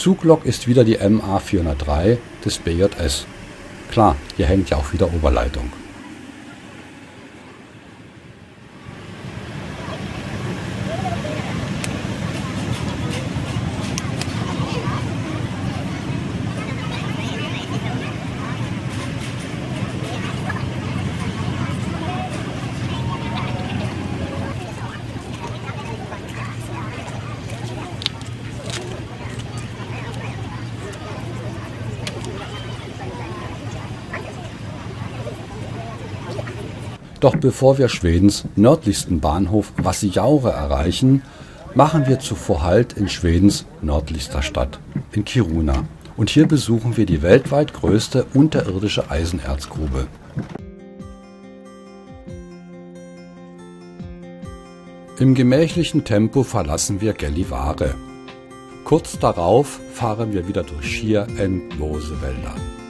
Zuglok ist wieder die MA 403 des BJS. Klar, hier hängt ja auch wieder Oberleitung. Doch bevor wir Schwedens nördlichsten Bahnhof Vassijaure erreichen, machen wir zuvor Halt in Schwedens nördlichster Stadt, in Kiruna. Und hier besuchen wir die weltweit größte unterirdische Eisenerzgrube. Im gemächlichen Tempo verlassen wir Gällivare. Kurz darauf fahren wir wieder durch schier endlose Wälder.